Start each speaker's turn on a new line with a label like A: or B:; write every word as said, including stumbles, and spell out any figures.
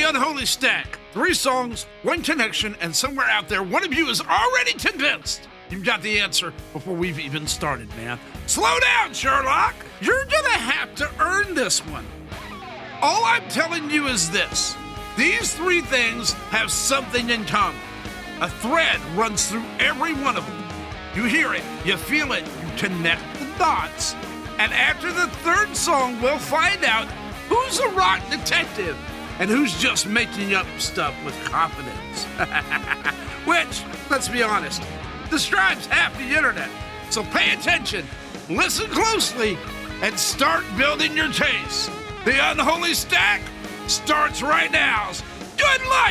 A: Unholy Stack. Three songs, one connection, and somewhere out there, one of you is already convinced you've got the answer before we've even started, man. Slow down, Sherlock. You're gonna have to earn this one. All I'm telling you is this. These three things have something in common. A thread runs through every one of them. You hear it, you feel it, you connect the dots. And after the third song, we'll find out who's a rock detective and who's just making up stuff with confidence. Which, let's be honest, describes half the internet. So pay attention, listen closely, and start building your case. The Unholy Stack starts right now. Good luck!